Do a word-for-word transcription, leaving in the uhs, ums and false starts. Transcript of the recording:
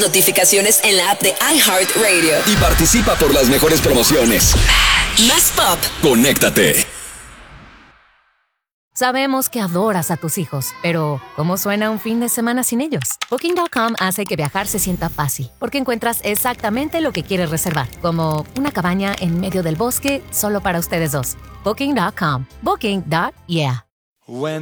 notificaciones en la app de iHeartRadio. Y participa por las mejores promociones. Más pop. Conéctate. Sabemos que adoras a tus hijos, pero ¿cómo suena un fin de semana sin ellos? Booking punto com hace que viajar se sienta fácil, porque encuentras exactamente lo que quieres reservar, como una cabaña en medio del bosque solo para ustedes dos. Booking punto com. Booking. Yeah. When